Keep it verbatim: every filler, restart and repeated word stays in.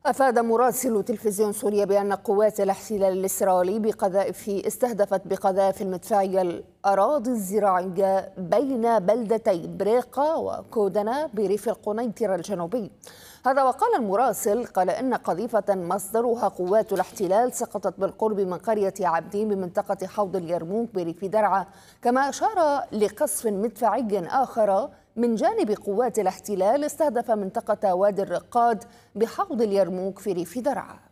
أفاد مراسل تلفزيون سوريا بأن قوات الاحتلال الإسرائيلي بقذائف استهدفت بقذائف المدفعية الأراضي الزراعية بين بلدتي بريقة وكودنة بريف القنيطرة الجنوبي. هذا وقال المراسل قال إن قذيفة مصدرها قوات الاحتلال سقطت بالقرب من قرية عابدين بمنطقة حوض اليرموك بريف درعا، كما أشار لقصف مدفعي آخر من جانب قوات الاحتلال استهدف منطقة وادي الرقاد بحوض اليرموك في ريف درعا.